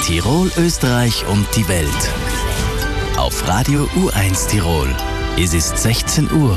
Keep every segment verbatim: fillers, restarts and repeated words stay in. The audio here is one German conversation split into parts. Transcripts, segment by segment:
Tirol, Österreich und die Welt. Auf Radio U eins Tirol. Es ist sechzehn Uhr.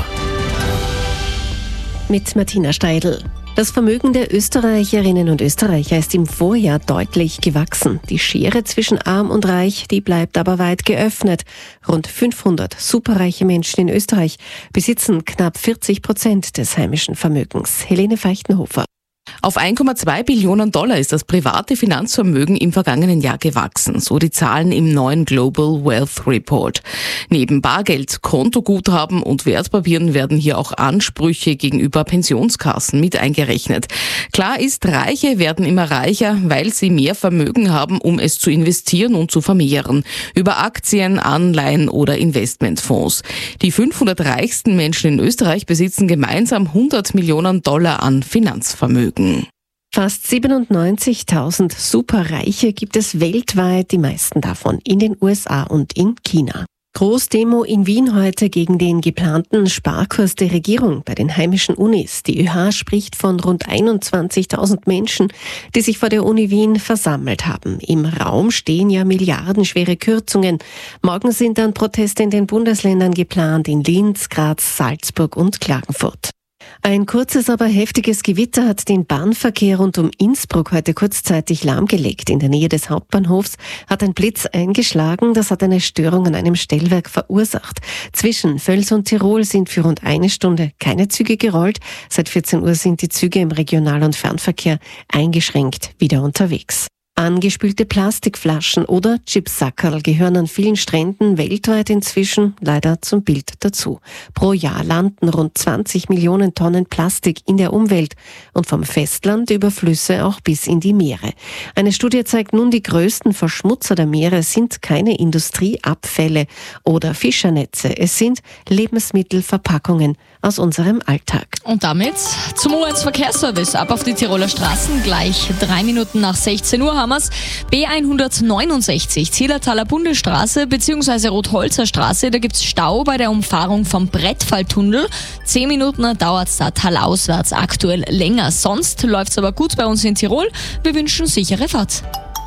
Mit Martina Steidl. Das Vermögen der Österreicherinnen und Österreicher ist im Vorjahr deutlich gewachsen. Die Schere zwischen Arm und Reich, die bleibt aber weit geöffnet. Rund fünfhundert superreiche Menschen in Österreich besitzen knapp vierzig Prozent des heimischen Vermögens. Helene Feichtenhofer. Auf eins Komma zwei Billionen Dollar ist das private Finanzvermögen im vergangenen Jahr gewachsen, so die Zahlen im neuen Global Wealth Report. Neben Bargeld, Kontoguthaben und Wertpapieren werden hier auch Ansprüche gegenüber Pensionskassen mit eingerechnet. Klar ist, Reiche werden immer reicher, weil sie mehr Vermögen haben, um es zu investieren und zu vermehren. Über Aktien, Anleihen oder Investmentfonds. Die fünfhundert reichsten Menschen in Österreich besitzen gemeinsam hundert Millionen Dollar an Finanzvermögen. Fast siebenundneunzigtausend Superreiche gibt es weltweit, die meisten davon in den U S A und in China. Großdemo in Wien heute gegen den geplanten Sparkurs der Regierung bei den heimischen Unis. Die ÖH spricht von rund einundzwanzigtausend Menschen, die sich vor der Uni Wien versammelt haben. Im Raum stehen ja milliardenschwere Kürzungen. Morgen sind dann Proteste in den Bundesländern geplant, in Linz, Graz, Salzburg und Klagenfurt. Ein kurzes, aber heftiges Gewitter hat den Bahnverkehr rund um Innsbruck heute kurzzeitig lahmgelegt. In der Nähe des Hauptbahnhofs hat ein Blitz eingeschlagen. Das hat eine Störung an einem Stellwerk verursacht. Zwischen Völs und Tirol sind für rund eine Stunde keine Züge gerollt. Seit vierzehn Uhr sind die Züge im Regional- und Fernverkehr eingeschränkt wieder unterwegs. Angespülte Plastikflaschen oder Chipsackerl gehören an vielen Stränden weltweit inzwischen leider zum Bild dazu. Pro Jahr landen rund zwanzig Millionen Tonnen Plastik in der Umwelt und vom Festland über Flüsse auch bis in die Meere. Eine Studie zeigt nun, die größten Verschmutzer der Meere sind keine Industrieabfälle oder Fischernetze. Es sind Lebensmittelverpackungen aus unserem Alltag. Und damit zum U eins Verkehrsservice. Ab auf die Tiroler Straßen. Gleich drei Minuten nach sechzehn Uhr haben wir's. B hundertneunundsechzig, Zillertaler Bundesstraße bzw. Rotholzer Straße. Da gibt's Stau bei der Umfahrung vom Brettfalltunnel. Zehn Minuten dauert's da talauswärts aktuell länger. Sonst läuft's aber gut bei uns in Tirol. Wir wünschen sichere Fahrt.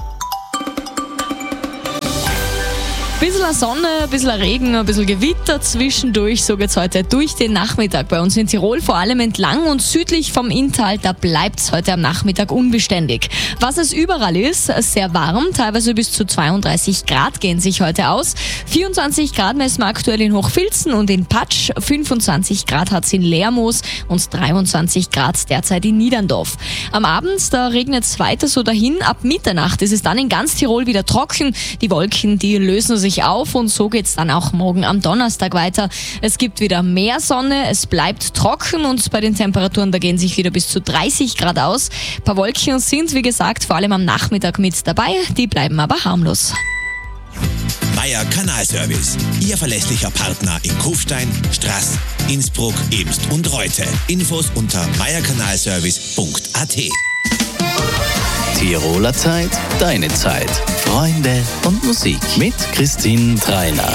Bisschen Sonne, ein bisschen Regen, ein bisschen Gewitter zwischendurch. So geht's heute durch den Nachmittag bei uns in Tirol, vor allem entlang und südlich vom Inntal. Da bleibt's heute am Nachmittag unbeständig. Was es überall ist, sehr warm, teilweise bis zu zweiunddreißig Grad gehen sich heute aus. vierundzwanzig Grad messen wir aktuell in Hochfilzen und in Patsch. fünfundzwanzig Grad hat's in Lermoos und dreiundzwanzig Grad derzeit in Niederndorf. Am Abend, da regnet's weiter so dahin. Ab Mitternacht ist es dann in ganz Tirol wieder trocken. Die Wolken, die lösen sich auf und so geht's dann auch morgen am Donnerstag weiter. Es gibt wieder mehr Sonne, es bleibt trocken und bei den Temperaturen, da gehen sich wieder bis zu dreißig Grad aus. Ein paar Wolken sind, wie gesagt, vor allem am Nachmittag mit dabei, die bleiben aber harmlos. Meier Kanalservice, Ihr verlässlicher Partner in Kufstein, Straß, Innsbruck, Emst und Reute. Infos unter meierkanalservice punkt a t. Tiroler Zeit, deine Zeit. Freunde und Musik mit Christine Treiner.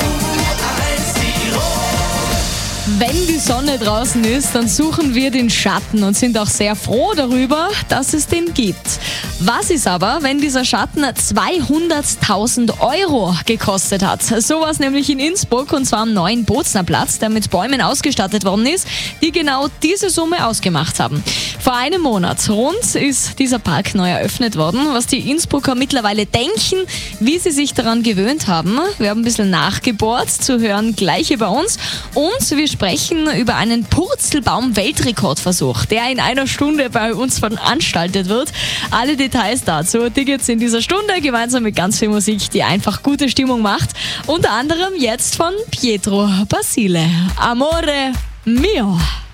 Wenn die Sonne draußen ist, dann suchen wir den Schatten und sind auch sehr froh darüber, dass es den gibt. Was ist aber, wenn dieser Schatten zweihunderttausend Euro gekostet hat? So war es nämlich in Innsbruck und zwar am neuen Bozner Platz, der mit Bäumen ausgestattet worden ist, die genau diese Summe ausgemacht haben. Vor einem Monat rund ist dieser Park neu eröffnet worden. Was die Innsbrucker mittlerweile denken, wie sie sich daran gewöhnt haben. Wir haben ein bisschen nachgebohrt, zu hören gleich über uns. Und wir sprechen über einen Purzelbaum-Weltrekordversuch, der in einer Stunde bei uns veranstaltet wird. Alle Details dazu, die gibt's in dieser Stunde, gemeinsam mit ganz viel Musik, die einfach gute Stimmung macht. Unter anderem jetzt von Pietro Basile. Amore mio.